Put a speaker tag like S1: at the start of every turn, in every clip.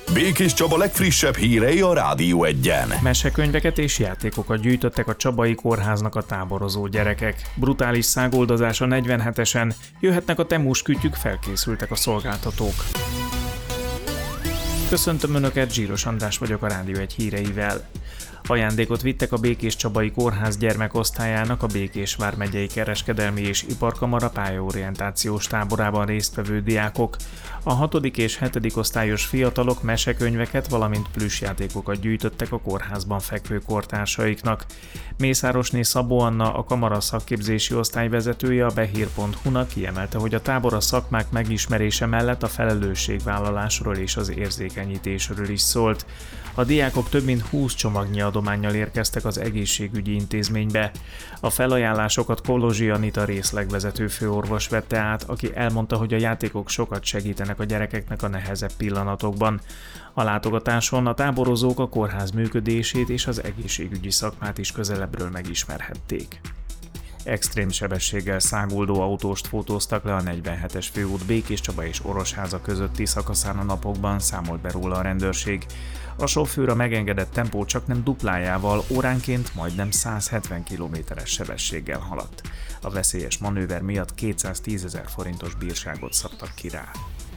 S1: Békés Csaba legfrissebb hírei a Rádió Egyen.
S2: Mesekönyveket és játékokat gyűjtöttek a Csabai Kórháznak a táborozó gyerekek. Brutális száguldozás a 47-esen, jöhetnek a Temus kütyük, felkészültek a szolgáltatók. Köszöntöm Önöket, Zsíros András vagyok, a Rádió Egy híreivel. Ajándékot vittek a Békés Csabai Kórház gyermekosztályának a Békés vármegyei kereskedelmi és iparkamara pályaorientációs táborában résztvevő diákok. A 6. és 7. osztályos fiatalok mesekönyveket, valamint plüssjátékokat gyűjtöttek a kórházban fekvő kortársaiknak. Mészárosné Szabó Anna, a kamara szakképzési osztályvezetője a behír.hu-nak kiemelte, hogy a tábor a szakmák megismerése mellett a felelősségvállalásról és az érzékenyítésről is szólt. A diákok több mint 20 csomagnyi adománnyal érkeztek az egészségügyi intézménybe. A felajánlásokat Kolozsi Anita részlegvezető főorvos vette át, aki elmondta, hogy a játékok sokat segítenek a gyerekeknek a nehezebb pillanatokban. A látogatáson a táborozók a kórház működését és az egészségügyi szakmát is közelebbről megismerhették. Extrém sebességgel száguldó autóst fotóztak le a 47-es főút Békés Csaba és Orosháza közötti szakaszán a napokban, számolt be róla a rendőrség. A sofőr a megengedett tempó csaknem duplájával óránként majdnem 170 km/s sebességgel haladt. A veszélyes manőver miatt 210 000 forintos bírságot szabtak ki rá.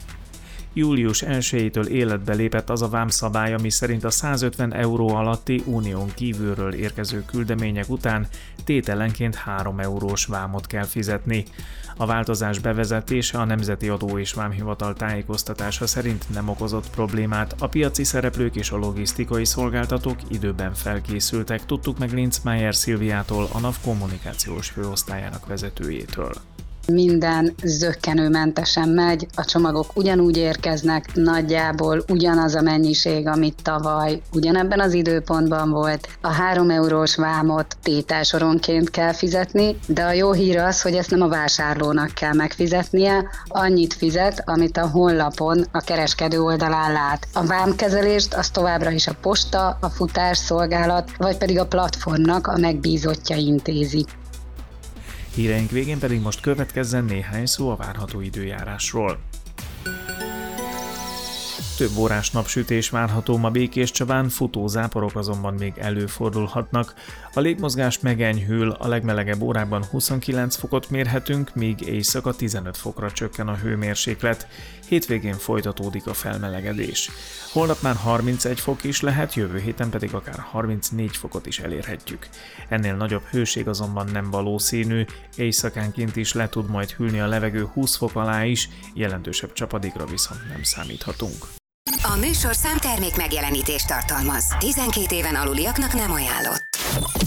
S2: Július 1-től életbe lépett az a vámszabály, ami szerint a 150 euró alatti unión kívülről érkező küldemények után tételenként 3 eurós vámot kell fizetni. A változás bevezetése a Nemzeti Adó és Vámhivatal tájékoztatása szerint nem okozott problémát, a piaci szereplők és a logisztikai szolgáltatók időben felkészültek, tudtuk meg Linzmeier Szilviától, a NAV kommunikációs főosztályának vezetőjétől.
S3: Minden zökkenőmentesen megy, a csomagok ugyanúgy érkeznek, nagyjából ugyanaz a mennyiség, amit tavaly ugyanebben az időpontban volt. A 3 eurós vámot tételsoronként kell fizetni, de a jó hír az, hogy ezt nem a vásárlónak kell megfizetnie, annyit fizet, amit a honlapon a kereskedő oldalán lát. A vámkezelést az továbbra is a posta, a futásszolgálat, vagy pedig a platformnak a megbízottja intézi.
S2: Híreink végén pedig most következzen néhány szó a várható időjárásról. Több órás napsütés várható ma Békés Csabán, futó záporok azonban még előfordulhatnak. A légmozgás megenyhül, a legmelegebb órákban 29 fokot mérhetünk, míg éjszaka 15 fokra csökken a hőmérséklet. Hétvégén folytatódik a felmelegedés. Holnap már 31 fok is lehet, jövő héten pedig akár 34 fokot is elérhetjük. Ennél nagyobb hőség azonban nem valószínű, éjszakánként is le tud majd hűlni a levegő 20 fok alá is, jelentősebb csapadékra viszont nem számíthatunk.
S4: A műsorszám termék megjelenítést tartalmaz. 12 éven aluliaknak nem ajánlott.